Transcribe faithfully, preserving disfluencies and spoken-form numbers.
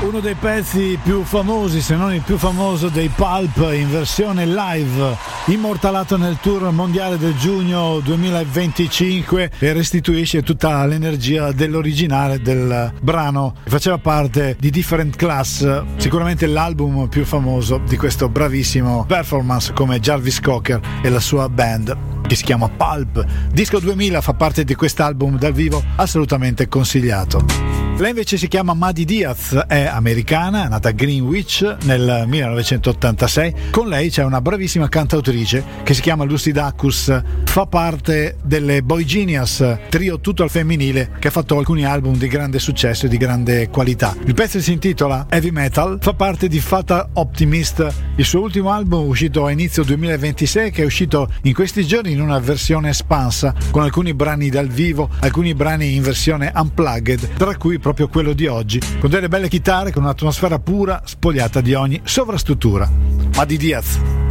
Uno dei pezzi più famosi, se non il più famoso, dei Pulp in versione live, immortalato nel tour mondiale del giugno duemilaventicinque, e restituisce tutta l'energia dell'originale del brano. Faceva parte di Different Class, sicuramente l'album più famoso di questo bravissimo performance come Jarvis Cocker e la sua band, che si chiama Pulp. Disco duemila, fa parte di quest'album dal vivo, assolutamente consigliato. Lei invece si chiama Maddie Diaz, è americana, è nata a Greenwich nel millenovecentottantasei. Con lei c'è una bravissima cantautrice che si chiama Lucy Dacus, fa parte delle Boy Genius, trio tutto al femminile che ha fatto alcuni album di grande successo e di grande qualità. Il pezzo si intitola Heavy Metal, fa parte di Fatal Optimist, il suo ultimo album uscito a inizio duemilaventisei, che è uscito in questi giorni in una versione espansa con alcuni brani dal vivo, alcuni brani in versione unplugged, tra cui proprio quello di oggi, con delle belle chitarre, con un'atmosfera pura, spogliata di ogni sovrastruttura. Maddie Diaz.